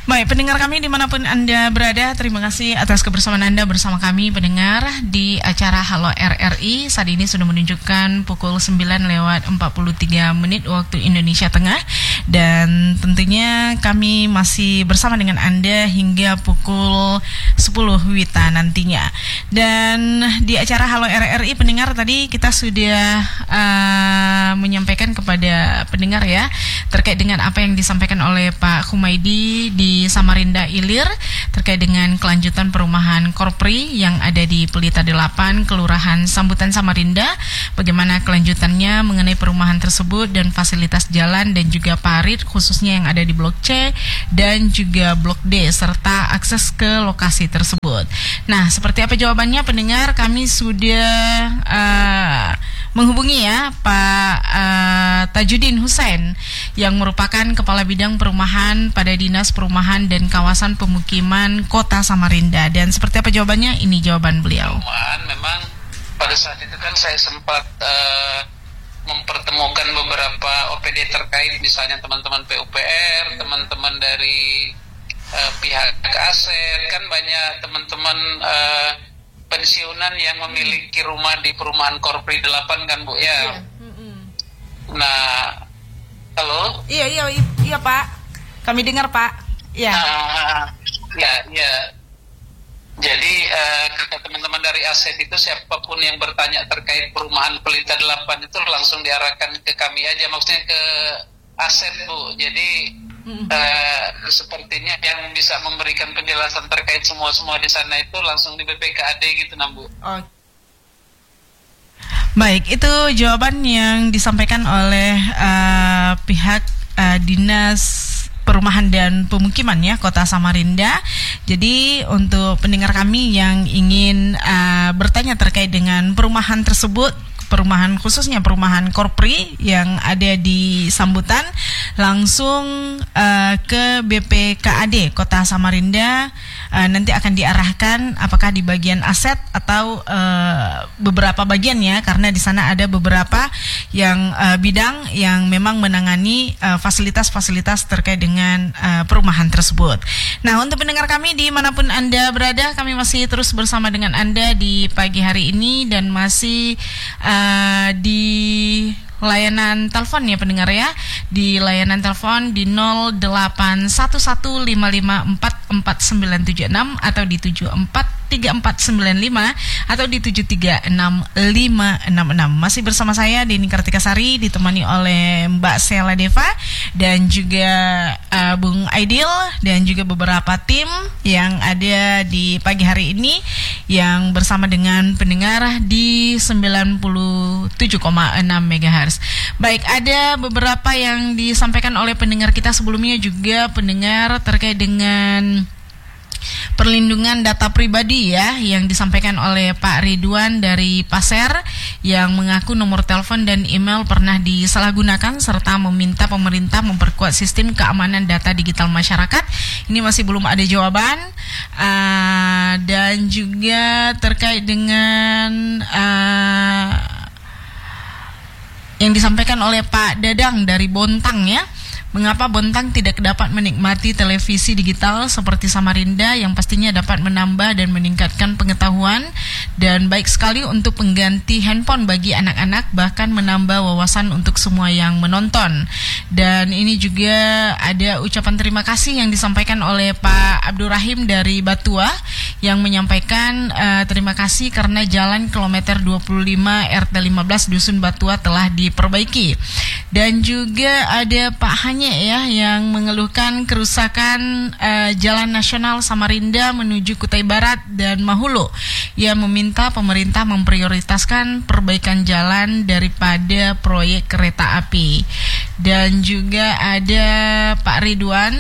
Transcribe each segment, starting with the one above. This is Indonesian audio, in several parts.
Baik, pendengar kami dimanapun Anda berada, terima kasih atas kebersamaan Anda bersama kami pendengar di acara Halo RRI. Saat ini sudah menunjukkan pukul 9:43 waktu Indonesia Tengah. Dan tentunya kami masih bersama dengan Anda hingga pukul 10 WITA nantinya. Dan di acara Halo RRI pendengar tadi kita sudah menyampaikan kepada pendengar ya terkait dengan apa yang disampaikan oleh Pak Humaydi di Samarinda Ilir terkait dengan kelanjutan perumahan Korpri yang ada di Pelita 8, Kelurahan Sambutan Samarinda. Bagaimana kelanjutannya mengenai perumahan tersebut dan fasilitas jalan dan juga parit khususnya yang ada di Blok C dan juga Blok D serta akses ke lokasi tersebut. Nah, seperti apa jawabannya pendengar? Kami sudah menghubungi ya Pak Tajudin Hussein yang merupakan Kepala Bidang Perumahan pada Dinas Perumahan dan Kawasan Pemukiman Kota Samarinda. Dan seperti apa jawabannya? Ini jawaban beliau. Memang pada saat itu kan saya sempat mempertemukan beberapa OPD terkait, misalnya teman-teman PUPR, teman-teman dari pihak aset, kan banyak teman-teman pensiunan yang memiliki rumah di perumahan Korpri 8 kan Bu ya. Nah, halo? Iya Pak. Kami dengar Pak. Ya. Ya. Jadi kata teman-teman dari aset itu siapapun yang bertanya terkait perumahan Pelita 8 itu langsung diarahkan ke kami aja, maksudnya ke aset Bu. Jadi sepertinya yang bisa memberikan penjelasan terkait semua di sana itu langsung di BPKAD gitu Bu. Oh. Baik, itu jawaban yang disampaikan oleh pihak Dinas Perumahan dan Pemukiman ya Kota Samarinda. Jadi untuk pendengar kami yang ingin bertanya terkait dengan perumahan tersebut, perumahan khususnya perumahan Korpri yang ada di Sambutan, langsung ke BPKAD Kota Samarinda. Nanti akan diarahkan apakah di bagian aset atau beberapa bagian ya, karena di sana ada beberapa yang bidang yang memang menangani fasilitas-fasilitas terkait dengan perumahan tersebut. Nah, untuk pendengar kami dimanapun Anda berada, kami masih terus bersama dengan Anda di pagi hari ini dan masih di layanan telepon ya pendengar ya, di layanan telepon di 081155444976 atau di 743495 atau di 736566. Masih bersama saya Deni Kartikasari ditemani oleh Mbak Sela Deva dan juga Bung Aidil dan juga beberapa tim yang ada di pagi hari ini yang bersama dengan pendengar di 97,6 MHz. Baik, ada beberapa yang disampaikan oleh pendengar kita sebelumnya juga pendengar terkait dengan perlindungan data pribadi ya yang disampaikan oleh Pak Ridwan dari Pasir yang mengaku nomor telepon dan email pernah disalahgunakan serta meminta pemerintah memperkuat sistem keamanan data digital masyarakat. Ini masih belum ada jawaban. Dan juga terkait dengan yang disampaikan oleh Pak Dadang dari Bontang ya. Mengapa Bontang tidak dapat menikmati televisi digital seperti Samarinda yang pastinya dapat menambah dan meningkatkan pengetahuan dan baik sekali untuk pengganti handphone bagi anak-anak, bahkan menambah wawasan untuk semua yang menonton. Dan ini juga ada ucapan terima kasih yang disampaikan oleh Pak Abdurrahim dari Batua yang menyampaikan terima kasih karena jalan kilometer 25 RT 15 Dusun Batua telah diperbaiki. Dan juga ada Pak Hanye ya yang mengeluhkan kerusakan Jalan Nasional Samarinda menuju Kutai Barat dan Mahulu. Ia meminta pemerintah memprioritaskan perbaikan jalan daripada proyek kereta api. Dan juga ada Pak Ridwan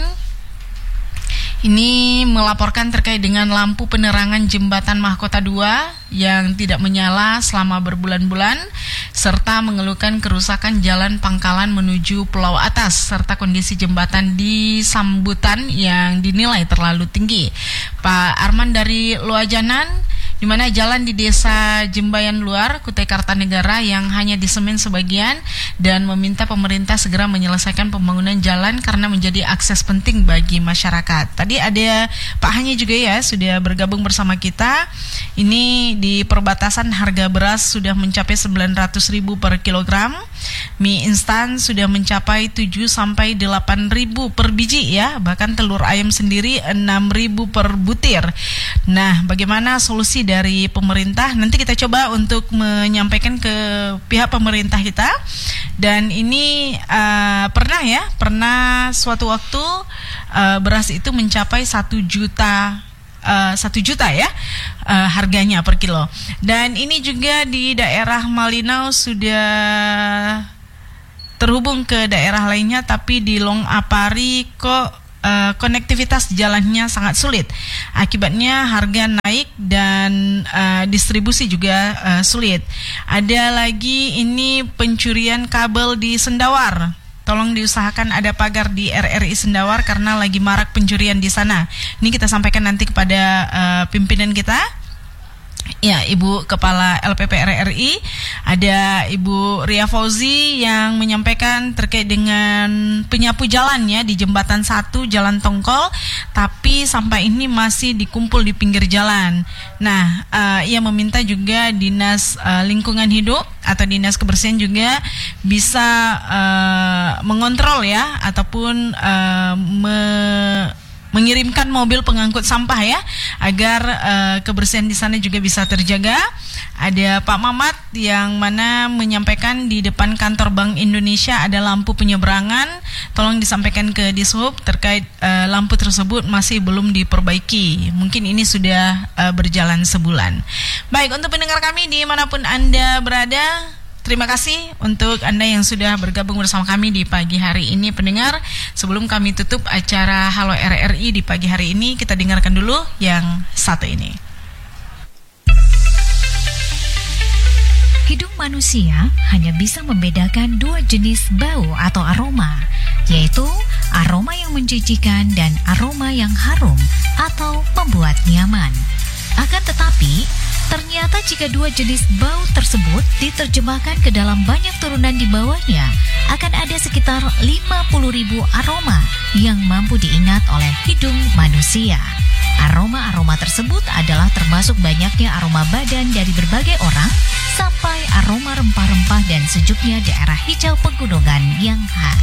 ini melaporkan terkait dengan lampu penerangan jembatan Mahkota 2 yang tidak menyala selama berbulan-bulan serta mengeluhkan kerusakan jalan Pangkalan menuju Pulau Atas serta kondisi jembatan di Sambutan yang dinilai terlalu tinggi. Pak Arman dari Luajanan di mana jalan di Desa Jembayan Luar, Kutai Kartanegara yang hanya disemen sebagian dan meminta pemerintah segera menyelesaikan pembangunan jalan karena menjadi akses penting bagi masyarakat. Tadi ada Pak Hani juga ya sudah bergabung bersama kita. Ini di perbatasan harga beras sudah mencapai 900.000 per kilogram. Mie instan sudah mencapai 7 sampai 8.000 per biji ya. Bahkan telur ayam sendiri 6.000 per butir. Nah, bagaimana solusi dari pemerintah? Nanti kita coba untuk menyampaikan ke pihak pemerintah kita. Dan ini pernah suatu waktu beras itu mencapai 1 juta ya harganya per kilo. Dan ini juga di daerah Malinau sudah terhubung ke daerah lainnya, tapi di Long Apari kok konektivitas jalannya sangat sulit. Akibatnya harga naik dan distribusi juga sulit. Ada lagi ini pencurian kabel di Sendawar. Tolong diusahakan ada pagar di RRI Sendawar karena lagi marak pencurian di sana. Ini kita sampaikan nanti kepada pimpinan kita. Ya, Ibu Kepala LPP RRI, ada Ibu Ria Fauzi yang menyampaikan terkait dengan penyapu jalan ya di Jembatan 1 Jalan Tongkol, tapi sampah ini masih dikumpul di pinggir jalan. Nah, ia meminta juga Dinas Lingkungan Hidup atau Dinas Kebersihan juga bisa mengontrol ya ataupun mengirimkan mobil pengangkut sampah ya agar kebersihan di sana juga bisa terjaga. Ada Pak Mamat yang mana menyampaikan di depan kantor Bank Indonesia ada lampu penyeberangan. Tolong disampaikan ke Dishub terkait lampu tersebut masih belum diperbaiki. Mungkin ini sudah berjalan sebulan. Baik, untuk pendengar kami dimanapun Anda berada, terima kasih untuk Anda yang sudah bergabung bersama kami di pagi hari ini, pendengar. Sebelum kami tutup acara Halo RRI di pagi hari ini, kita dengarkan dulu yang satu ini. Hidung manusia hanya bisa membedakan 2 jenis bau atau aroma, yaitu aroma yang menjijikan dan aroma yang harum atau membuat nyaman. Akan tetapi, ternyata jika 2 jenis bau tersebut diterjemahkan ke dalam banyak turunan di bawahnya, akan ada sekitar 50.000 aroma yang mampu diingat oleh hidung manusia. Aroma-aroma tersebut adalah termasuk banyaknya aroma badan dari berbagai orang, sampai aroma rempah-rempah dan sejuknya daerah hijau pegunungan yang khas.